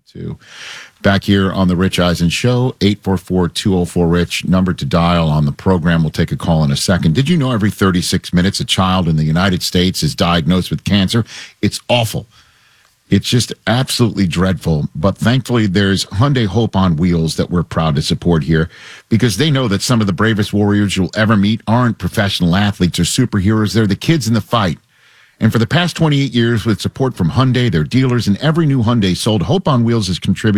to back here on the Rich Eisen Show, 844-204-RICH, number to dial on the program. We'll take a call in a second. Did you know every 36 minutes a child in the United States is diagnosed with cancer? It's awful. It's just absolutely dreadful. But thankfully, there's Hyundai Hope on Wheels that we're proud to support here because they know that some of the bravest warriors you'll ever meet aren't professional athletes or superheroes. They're the kids in the fight. And for the past 28 years, with support from Hyundai, their dealers, and every new Hyundai sold, Hope on Wheels has contributed